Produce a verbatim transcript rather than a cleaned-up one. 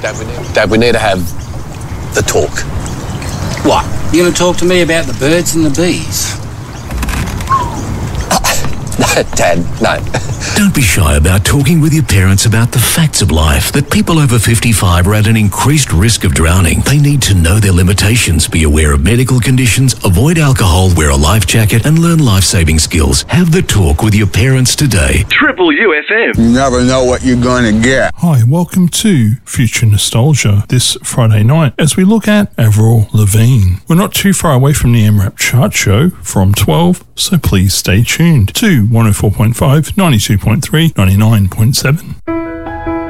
Dad, we need, Dad, we need to have the talk. What? You going to talk to me about the birds and the bees? Dad, no. Don't be shy about talking with your parents about the facts of life, that people over fifty-five are at an increased risk of drowning. They need to know their limitations, be aware of medical conditions, avoid alcohol, wear a life jacket, and learn life-saving skills. Have the talk with your parents today. Triple U F M. You never know what you're going to get. Hi, welcome to Future Nostalgia this Friday night as we look at Avril Lavigne. We're not too far away from the M RAP chart show from twelve, so please stay tuned to one oh four point five, ninety-two point three, ninety-nine point seven.